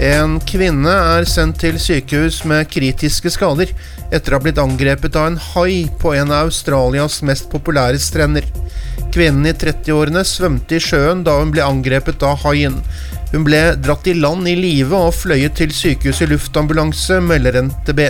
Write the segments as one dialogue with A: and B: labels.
A: En kvinne sendt til sykehus med kritiske skader etter å ha blitt angrepet av en hai på en av Australias mest populære strender. Kvinnen i 30-årene svømte i sjøen da hun ble angrepet av haien. Hun ble dratt i land i live og fløyet til sykehuset i luftambulanse, melder NTB.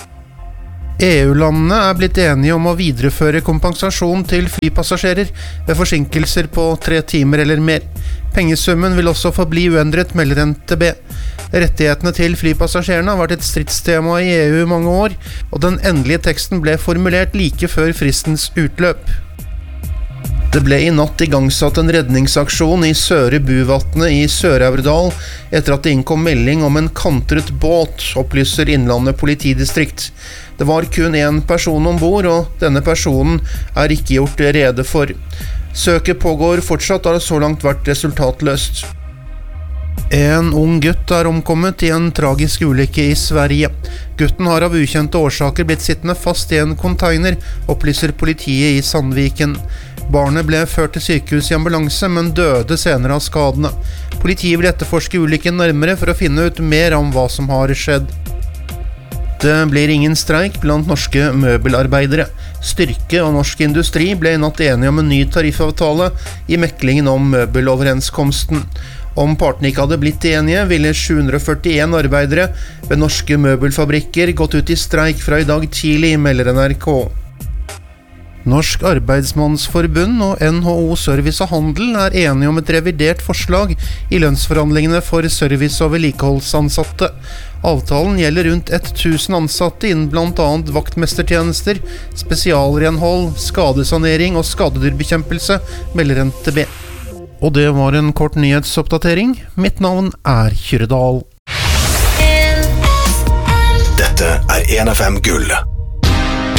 A: EU-landene blitt enige om å videreføre kompensasjon til flypassasjerer ved forsinkelser på 3 timer eller mer. Pengesummen vil også forbli uendret, melder NTB. Rettighetene til flypassasjerene har vært et stridstema i EU i mange år, og den endelige teksten ble formulert like før fristens utløp. Det ble i natt igangsatt en redningsaksjon i Søre Buvatnet i Sør-Aurdal etter at det innkom melding om en kantret båt, opplyser Innlandet politidistrikt. Det var kun en person ombord, og denne personen ikke gjort rede for. Søket pågår fortsatt, har det så langt vært resultatløst. En ung gutt omkommet i en tragisk ulykke i Sverige. Gutten har av ukjente årsaker blitt sittende fast i en container, opplyser politiet i Sandviken. Barnet ble ført til sykehus i ambulanse, men døde senere av skadene. Politiet vil etterforske ulykken nærmere for å finne ut mer om hva som har skjedd. Det blir ingen streik blant norske møbelarbeidere. Styrke og Norsk Industri ble i natt enige om en ny tariffavtale i meklingen om møbeloverenskomsten. Om partene ikke hadde blitt enige, ville 741 arbeidere ved norske møbelfabrikker gått ut i streik fra i dag tidlig, melder NRK. Norsk Arbeidsmannsforbund og NHO Service og Handel enige om et revidert forslag i lønnsforhandlingene for service- og vedlikeholdsansatte. Avtalen gjelder rundt 1000 ansatte innen blant annet vaktmestertjenester, spesialrenhold, skadesanering og skadedyrbekjempelse, melder NTB. Og det var en kort nyhetsoppdatering. Mitt navn Kyrre Dahl.
B: Dette 1FM Gull.